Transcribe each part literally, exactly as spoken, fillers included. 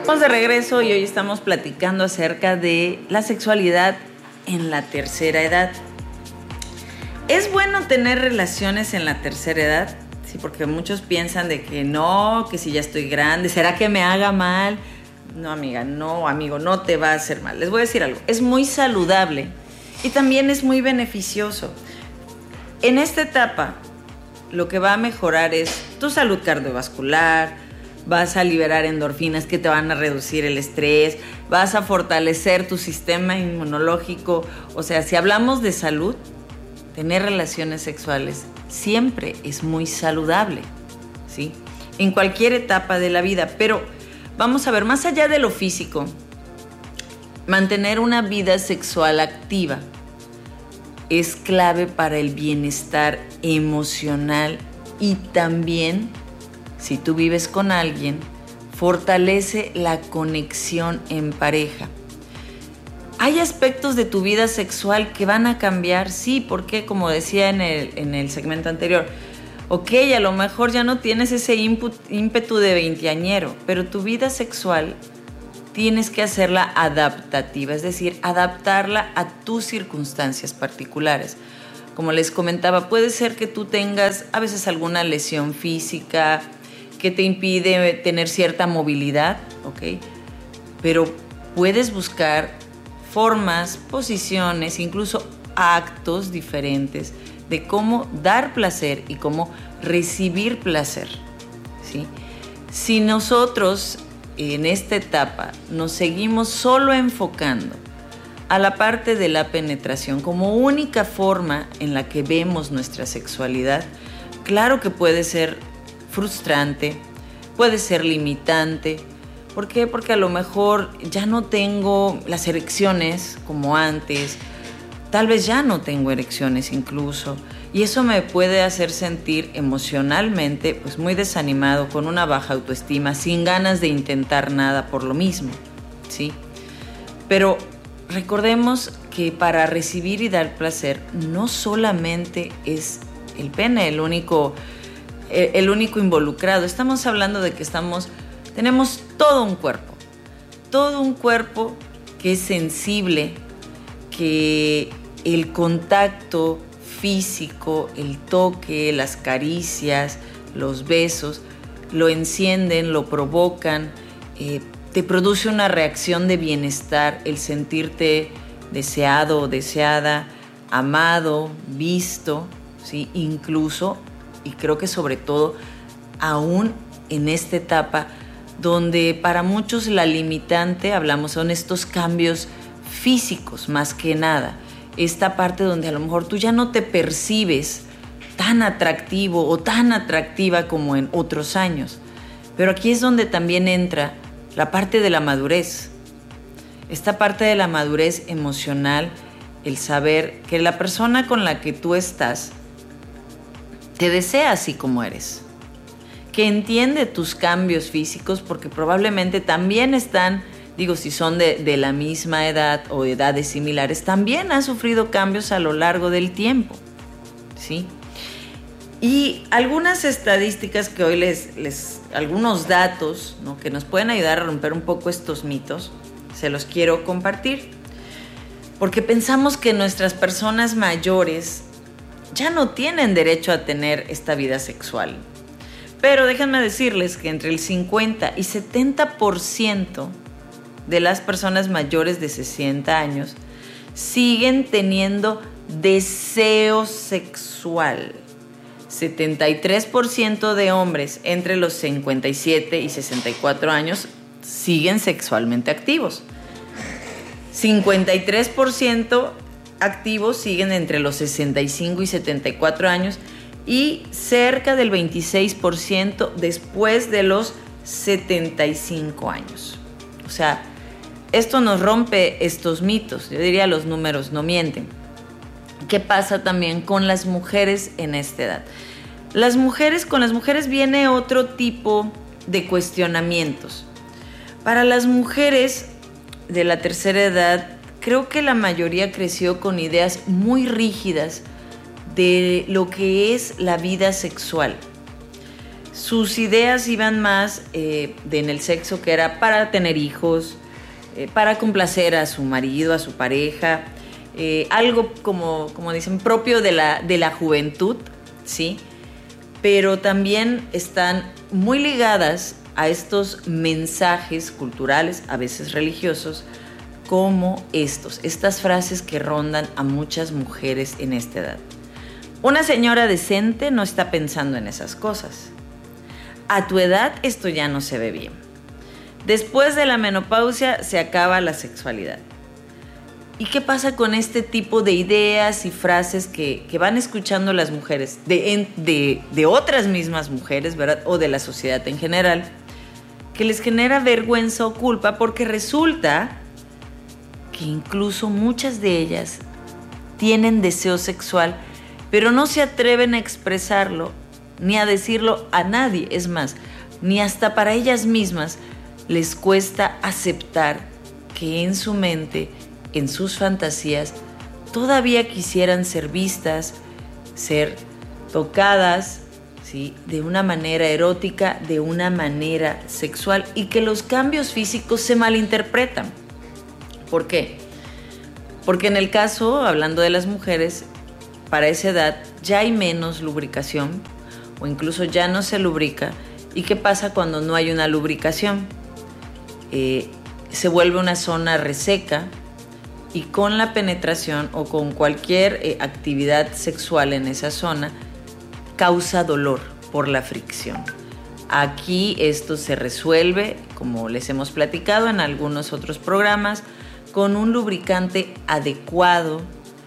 Estamos de regreso y hoy estamos platicando acerca de la sexualidad en la tercera edad. ¿Es bueno tener relaciones en la tercera edad? Sí, porque muchos piensan de que no, que si ya estoy grande, ¿será que me haga mal? No, amiga, no, amigo, no te va a hacer mal. Les voy a decir algo, es muy saludable y también es muy beneficioso. En esta etapa, lo que va a mejorar es tu salud cardiovascular, vas a liberar endorfinas que te van a reducir el estrés, vas a fortalecer tu sistema inmunológico. O sea, si hablamos de salud, tener relaciones sexuales siempre es muy saludable, ¿sí? En cualquier etapa de la vida. Pero vamos a ver, más allá de lo físico, mantener una vida sexual activa es clave para el bienestar emocional y también, si tú vives con alguien, fortalece la conexión en pareja. ¿Hay aspectos de tu vida sexual que van a cambiar? Sí, porque como decía en el, en el segmento anterior, ok, a lo mejor ya no tienes ese input, ímpetu de veinteañero, pero tu vida sexual tienes que hacerla adaptativa, es decir, adaptarla a tus circunstancias particulares. Como les comentaba, puede ser que tú tengas a veces alguna lesión física que te impide tener cierta movilidad, ¿ok? Pero puedes buscar formas, posiciones, incluso actos diferentes de cómo dar placer y cómo recibir placer, ¿sí? Si nosotros en esta etapa nos seguimos solo enfocando a la parte de la penetración como única forma en la que vemos nuestra sexualidad, claro que puede ser frustrante, puede ser limitante. ¿Por qué? Porque a lo mejor ya no tengo las erecciones como antes, tal vez ya no tengo erecciones incluso, y eso me puede hacer sentir emocionalmente pues muy desanimado, con una baja autoestima, sin ganas de intentar nada por lo mismo, ¿sí? Pero recordemos que para recibir y dar placer no solamente es el pene el único el único involucrado. Estamos hablando de que estamos, tenemos todo un cuerpo, todo un cuerpo que es sensible, que el contacto físico, el toque, las caricias, los besos, lo encienden, lo provocan, eh, te produce una reacción de bienestar, el sentirte deseado o deseada, amado, visto, ¿sí? Incluso, y creo que sobre todo aún en esta etapa donde para muchos la limitante, hablamos, son estos cambios físicos más que nada, esta parte donde a lo mejor tú ya no te percibes tan atractivo o tan atractiva como en otros años, pero aquí es donde también entra la parte de la madurez, esta parte de la madurez emocional, el saber que la persona con la que tú estás te desea así como eres, que entiende tus cambios físicos, porque probablemente también están, digo, si son de, de la misma edad o edades similares, también han sufrido cambios a lo largo del tiempo, ¿sí? Y algunas estadísticas que hoy les, les algunos datos, ¿no?, que nos pueden ayudar a romper un poco estos mitos, se los quiero compartir, porque pensamos que nuestras personas mayores ya no tienen derecho a tener esta vida sexual. Pero déjenme decirles que entre el cincuenta y setenta por ciento de las personas mayores de sesenta años siguen teniendo deseo sexual. setenta y tres por ciento de hombres entre los cincuenta y siete y sesenta y cuatro años siguen sexualmente activos. cincuenta y tres por ciento activos siguen entre los sesenta y cinco y setenta y cuatro años y cerca del veintiséis por ciento después de los setenta y cinco años. O sea, esto nos rompe estos mitos. Yo diría, los números no mienten. ¿Qué pasa también con las mujeres en esta edad? Las mujeres, con las mujeres viene otro tipo de cuestionamientos. Para las mujeres de la tercera edad, creo que la mayoría creció con ideas muy rígidas de lo que es la vida sexual. sus ideas iban más eh, de en el sexo, que era para tener hijos, eh, para complacer a su marido, a su pareja, eh, algo como, como dicen, propio de la, de la juventud, ¿sí? Pero también están muy ligadas a estos mensajes culturales, a veces religiosos, como estos, estas frases que rondan a muchas mujeres en esta edad. Una señora decente no está pensando en esas cosas. A tu edad esto ya no se ve bien. Después de la menopausia se acaba la sexualidad. ¿Y qué pasa con este tipo de ideas y frases que, que van escuchando las mujeres, de, de, de otras mismas mujeres, ¿verdad? O de la sociedad en general, que les genera vergüenza o culpa porque resulta que incluso muchas de ellas tienen deseo sexual, pero no se atreven a expresarlo ni a decirlo a nadie? Es más, ni hasta para ellas mismas les cuesta aceptar que en su mente, en sus fantasías, todavía quisieran ser vistas, ser tocadas, ¿sí? De una manera erótica, de una manera sexual, y que los cambios físicos se malinterpretan. ¿Por qué? Porque en el caso, hablando de las mujeres, para esa edad ya hay menos lubricación, o incluso ya no se lubrica. ¿Y qué pasa cuando no hay una lubricación? Eh, se vuelve una zona reseca, y con la penetración o con cualquier eh, actividad sexual en esa zona causa dolor por la fricción. Aquí esto se resuelve, como les hemos platicado en algunos otros programas, con un lubricante adecuado,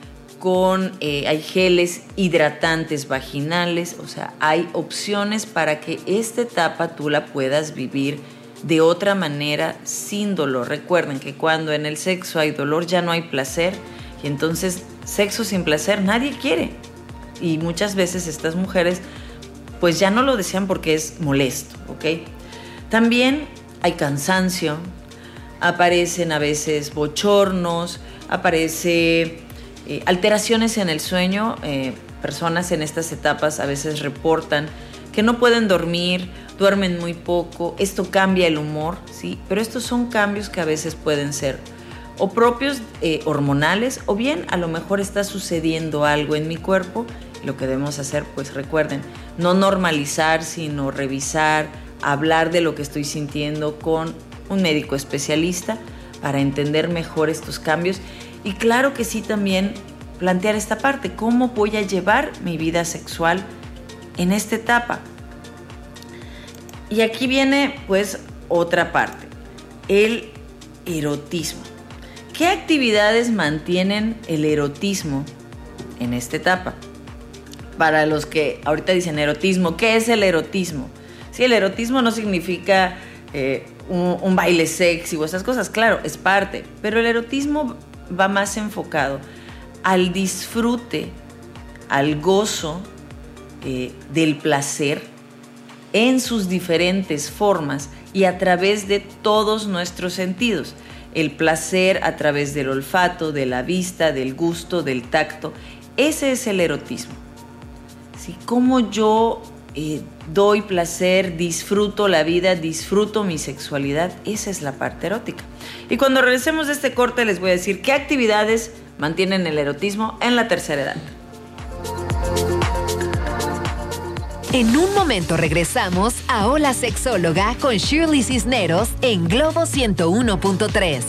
con eh, hay geles hidratantes vaginales, o sea, hay opciones para que esta etapa tú la puedas vivir de otra manera, sin dolor. Recuerden que cuando en el sexo hay dolor ya no hay placer, y entonces sexo sin placer nadie quiere, y muchas veces estas mujeres pues ya no lo desean porque es molesto, ¿ok? También hay cansancio, aparecen a veces bochornos, aparece eh, alteraciones en el sueño. Eh, personas en estas etapas a veces reportan que no pueden dormir, duermen muy poco, esto cambia el humor, ¿sí? Pero estos son cambios que a veces pueden ser o propios eh, hormonales, o bien a lo mejor está sucediendo algo en mi cuerpo. Lo que debemos hacer, pues recuerden, no normalizar, sino revisar, hablar de lo que estoy sintiendo con un médico especialista para entender mejor estos cambios. Y claro que sí, también plantear esta parte, ¿cómo voy a llevar mi vida sexual en esta etapa? Y aquí viene pues otra parte, el erotismo. ¿Qué actividades mantienen el erotismo en esta etapa? Para los que ahorita dicen erotismo, ¿qué es el erotismo? Sí, el erotismo no significa eh, un, un baile sexy o esas cosas, claro, es parte, pero el erotismo va más enfocado al disfrute, al gozo eh, del placer en sus diferentes formas y a través de todos nuestros sentidos. El placer a través del olfato, de la vista, del gusto, del tacto. Ese es el erotismo. ¿Sí? Cómo yo eh, doy placer, disfruto la vida, disfruto mi sexualidad. Esa es la parte erótica. Y cuando regresemos de este corte les voy a decir qué actividades mantienen el erotismo en la tercera edad. En un momento regresamos a Hola Sexóloga con Shirley Cisneros en Globo ciento uno punto tres.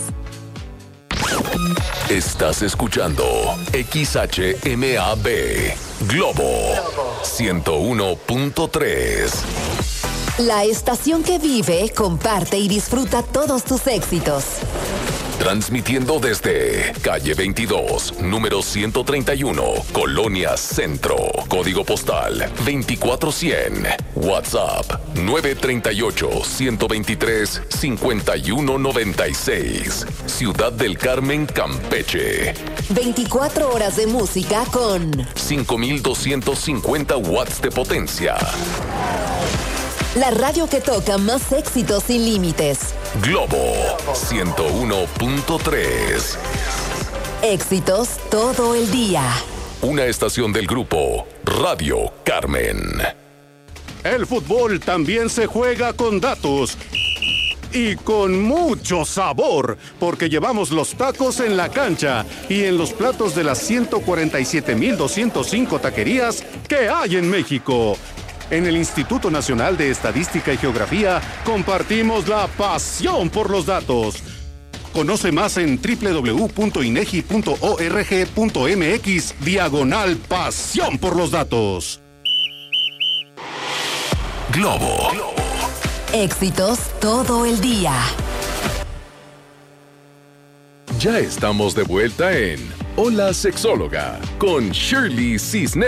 Estás escuchando X H M A B Globo ciento uno punto tres. La estación que vive, comparte y disfruta todos tus éxitos. Transmitiendo desde calle veintidós, número ciento treinta y uno, Colonia Centro. Código postal veinticuatro cien. WhatsApp nueve tres ocho, uno dos tres, cinco uno nueve seis. Ciudad del Carmen, Campeche. veinticuatro horas de música con cinco mil doscientos cincuenta watts de potencia. La radio que toca más éxitos sin límites. Globo ciento uno punto tres. Éxitos todo el día. Una estación del grupo Radio Carmen. El fútbol también se juega con datos. Y con mucho sabor, porque llevamos los tacos en la cancha y en los platos de las ciento cuarenta y siete mil doscientos cinco taquerías que hay en México. En el Instituto Nacional de Estadística y Geografía compartimos la pasión por los datos. Conoce más en doble u doble u doble u punto inegi punto org punto mx diagonal pasión por los datos. Globo. Éxitos todo el día. Ya estamos de vuelta en Hola Sexóloga con Shirley Cisneros.